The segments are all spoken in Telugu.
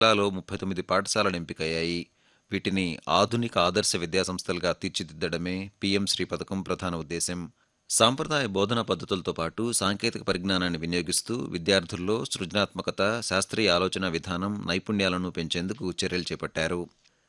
జిల్లాలో 39 పాఠశాలలు ఎంపికయ్యాయి. వీటిని ఆధునిక ఆదర్శ విద్యాసంస్థలుగా తీర్చిదిద్దడమే పీఎం శ్రీ పథకం ప్రధాన ఉద్దేశం. సాంప్రదాయ బోధనా పద్ధతులతో పాటు సాంకేతిక పరిజ్ఞానాన్ని వినియోగిస్తూ విద్యార్థుల్లో సృజనాత్మకత, శాస్త్రీయ ఆలోచన విధానం, నైపుణ్యాలను పెంచేందుకు చర్యలు చేపట్టారు.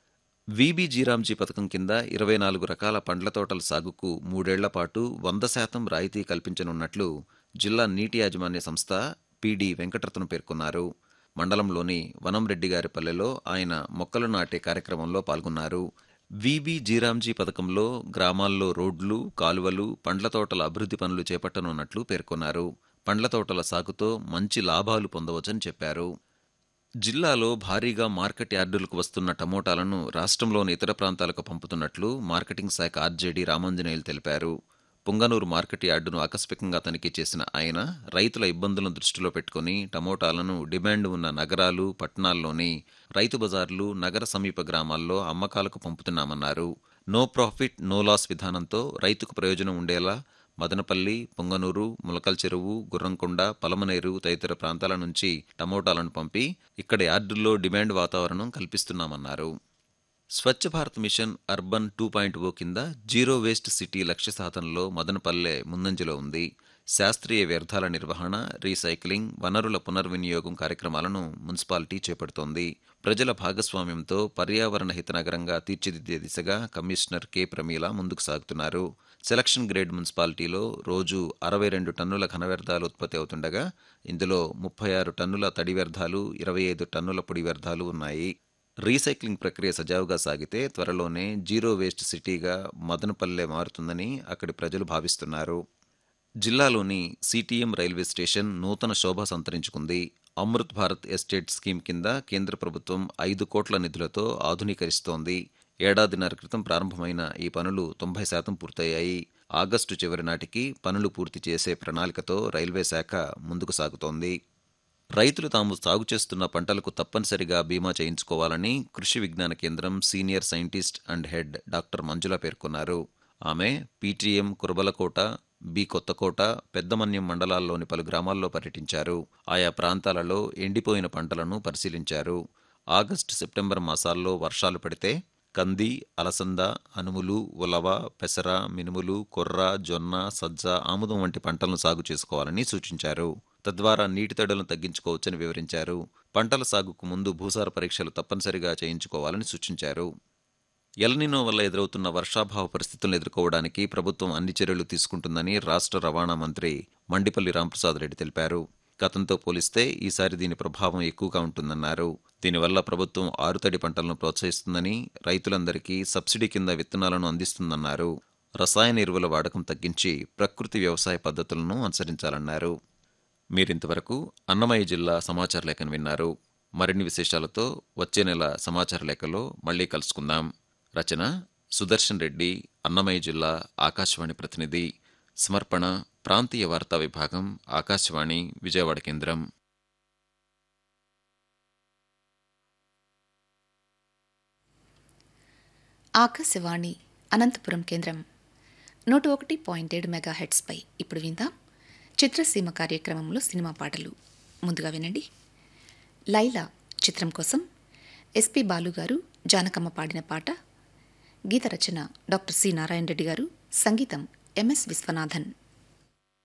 వీబీజీరామ్జీ పథకం కింద 24 రకాల పండ్ల తోటల సాగుకు 3 ఏళ్ల పాటు 100% రాయితీ కల్పించనున్నట్లు జిల్లా నీటి యాజమాన్య సంస్థ పీడీ వెంకటరత్నం పేర్కొన్నారు. మండలంలోని వనంరెడ్డిగారిపల్లెలో ఆయన మొక్కలు నాటే కార్యక్రమంలో పాల్గొన్నారు. వీబీజీరామ్జీ పథకంలో గ్రామాల్లో రోడ్లు, కాలువలు, పండ్ల తోటల అభివృద్ధి పనులు చేపట్టనున్నట్లు పేర్కొన్నారు. పండ్ల తోటల సాగుతో మంచి లాభాలు పొందవచ్చని చెప్పారు. జిల్లాలో భారీగా మార్కెట్ యార్డులకు వస్తున్న టమోటాలను రాష్ట్రంలోని ఇతర ప్రాంతాలకు పంపుతున్నట్లు మార్కెటింగ్ శాఖ ఆర్జేడీ రామాంజనేయులు తెలిపారు. పుంగనూరు మార్కెట్ యార్డును ఆకస్మికంగా తనిఖీ చేసిన ఆయన రైతుల ఇబ్బందులను దృష్టిలో పెట్టుకుని టమోటాలను డిమాండ్ ఉన్న నగరాలు, పట్టణాల్లోని రైతు బజార్లు, నగర సమీప గ్రామాల్లో అమ్మకాలకు పంపుతున్నామన్నారు. నో ప్రాఫిట్ నో లాస్ విధానంతో రైతుకు ప్రయోజనం ఉండేలా మదనపల్లి, పొంగనూరు, ములకల్ చెరువు, గుర్రంకొండ, పలమనేరు తదితర ప్రాంతాల నుంచి టమోటాలను పంపి ఇక్కడ యార్డుల్లో డిమాండ్ వాతావరణం కల్పిస్తున్నామన్నారు. స్వచ్ఛ భారత్ మిషన్ అర్బన్ 2.0 కింద జీరో వేస్ట్ సిటీ లక్ష్య సాధనలో మదనపల్లె ముందంజలో ఉంది. శాస్త్రీయ వ్యర్థాల నిర్వహణ, రీసైక్లింగ్, వనరుల పునర్వినియోగం కార్యక్రమాలను మున్సిపాలిటీ చేపడుతోంది. ప్రజల భాగస్వామ్యంతో పర్యావరణ హిత నగరంగా తీర్చిదిద్దే దిశగా కమిషనర్ కె ప్రమీల ముందుకు సాగుతున్నారు. సెలక్షన్ గ్రేడ్ మున్సిపాలిటీలో రోజు 62 టన్నుల ఘన వ్యర్థాలు ఉత్పత్తి అవుతుండగా ఇందులో 36 టన్నుల తడి వ్యర్థాలు, 25 టన్నుల పొడి వ్యర్థాలు ఉన్నాయి. రీసైక్లింగ్ ప్రక్రియ సజావుగా సాగితే త్వరలోనే జీరో వేస్ట్ సిటీగా మదనపల్లె మారుతుందని అక్కడి ప్రజలు భావిస్తున్నారు. జిల్లాలోని సిటీఎం రైల్వే స్టేషన్ నూతన శోభ సంతరించుకుంది. అమృత్ భారత్ ఎస్టేట్ స్కీమ్ కింద కేంద్ర ప్రభుత్వం 5 కోట్ల నిధులతో ఆధునీకరిస్తోంది. ఏడాదిన్నర క్రితం ప్రారంభమైన ఈ పనులు 90% పూర్తయ్యాయి. ఆగస్టు చివరి నాటికి పనులు పూర్తి చేసే ప్రణాళికతో రైల్వే శాఖ ముందుకు సాగుతోంది. రైతులు తాము సాగు చేస్తున్న పంటలకు తప్పనిసరిగా బీమా చేయించుకోవాలని కృషి విజ్ఞాన కేంద్రం senior scientist and head doctor మంజుల పేర్కొన్నారు. ఆమె పీటీఎం కురబలకోట, బి కొత్తకోట, పెద్దమన్యం మండలాల్లోని పలు గ్రామాల్లో పర్యటించారు. ఆయా ప్రాంతాలలో ఎండిపోయిన పంటలను పరిశీలించారు. ఆగస్టు, సెప్టెంబర్ మాసాల్లో వర్షాలు పడితే కంది, అలసంద, అనుములు, ఉలవ, పెసర, మినుములు, కొర్ర, జొన్న, సజ్జ, ఆముదం వంటి పంటలను సాగు చేసుకోవాలని సూచించారు. తద్వారా నీటి తడులను తగ్గించుకోవచ్చని వివరించారు. పంటల సాగుకు ముందు భూసార పరీక్షలు తప్పనిసరిగా చేయించుకోవాలని సూచించారు. ఎల్నినో వల్ల ఎదురవుతున్న వర్షాభావ పరిస్థితులను ఎదుర్కోవడానికి ప్రభుత్వం అన్ని చర్యలు తీసుకుంటుందని రాష్ట్ర రవాణా మంత్రి మండిపల్లి రాంప్రసాద్ రెడ్డి తెలిపారు. గతంతో పోలిస్తే ఈసారి దీని ప్రభావం ఎక్కువగా ఉంటుందన్నారు. దీనివల్ల ప్రభుత్వం ఆరుతడి పంటలను ప్రోత్సహిస్తుందని, రైతులందరికీ సబ్సిడీ కింద విత్తనాలను అందిస్తుందన్నారు. రసాయన ఎరువుల వాడకం తగ్గించి ప్రకృతి వ్యవసాయ పద్ధతులను అనుసరించాలన్నారు. మీరింతవరకు అన్నమయ్య జిల్లా సమాచార లేఖను విన్నారు. మరిన్ని విశేషాలతో వచ్చే నెల సమాచార లేఖలో మళ్ళీ కలుసుకుందాం. రచన సుదర్శన్ రెడ్డి, అన్నమయ్య జిల్లా ఆకాశవాణి ప్రతినిధి. సమర్పణ ప్రాంతీయ వార్తా విభాగం, ఆకాశవాణి విజయవాడ కేంద్రం. ఆకాశవాణి అనంతపురం కేంద్రం 101.7 మెగాహెట్స్పై ఇప్పుడు విందాం చిత్రసీమ కార్యక్రమంలో సినిమా పాటలు. ముందుగా వినండి. లైలా చిత్రం కోసం ఎస్పి బాలు గారు, జానకమ్మ పాడిన పాట. గీత రచన డాక్టర్ సి నారాయణ రెడ్డి గారు, సంగీతం ఎంఎస్ విశ్వనాథన్.